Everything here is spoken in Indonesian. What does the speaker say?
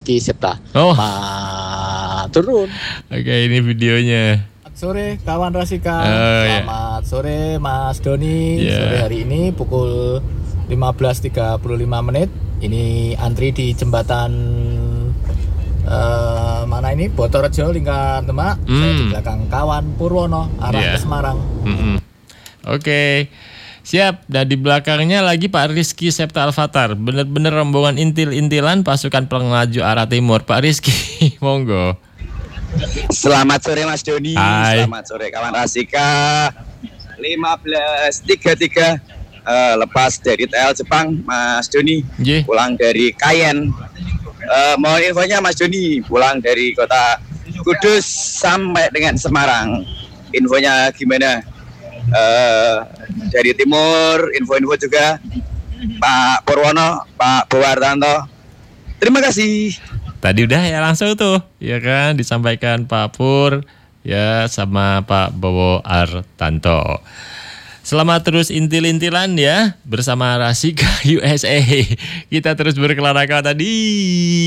Rizky Septa. Oh. Turun. Oke, ini videonya. Sore kawan Rasika, iya. selamat sore Mas Doni. Iya. Sore hari ini pukul 15.35 menit. Ini antri di jembatan mana ini? Botorejo Lingkar Demak. Saya di belakang kawan Purwono arah Iya. ke Semarang. Oke. Siap, dan di belakangnya lagi Pak Rizky Septa Alfatar. Bener-bener rombongan intil-intilan pasukan pelaju arah timur. Pak Rizky, monggo. Selamat sore Mas Doni. Hai. Selamat sore kawan Rasika. 15.33 lepas dari TL Jepang Mas Doni. Nggih. Pulang dari Kayen. Mohon infonya Mas Doni, pulang dari kota Kudus sampai dengan Semarang. Infonya gimana? Dari timur, info-info juga Pak Purwono, Pak Bowartanto. Terima kasih. Tadi udah ya langsung tuh, ya kan, disampaikan Pak Pur ya sama Pak Bowo Artanto. Selamat terus intil-intilan ya bersama Rasika USA. Kita terus berkelana tadi.